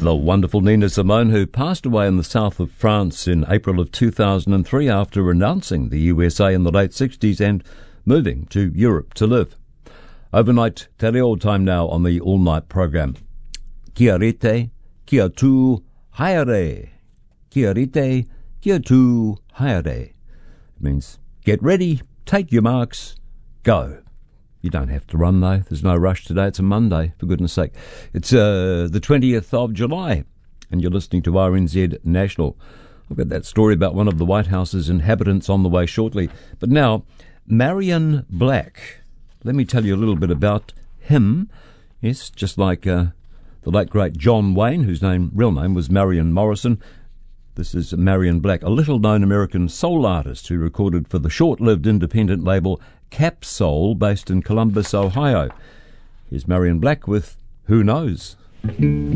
The wonderful Nina Simone, who passed away in the south of France in April of 2003 after renouncing the USA in the late 60s and moving to Europe to live. Overnight, te reo time now on the all-night program. Kia rite, kia tū, haere. Kia rite, kia tū, haere. It means get ready, take your marks, go. You don't have to run, though. There's no rush today. It's a Monday, for goodness sake. It's the 20th of July, and you're listening to RNZ National. I've got that story about one of the White House's inhabitants on the way shortly. But now, Marion Black. Let me tell you a little bit about him. Yes, just like the late, great John Wayne, whose real name was Marion Morrison. This is Marion Black, a little-known American soul artist who recorded for the short-lived independent label Capsoul, based in Columbus, Ohio. Here's Marion Black with Who Knows?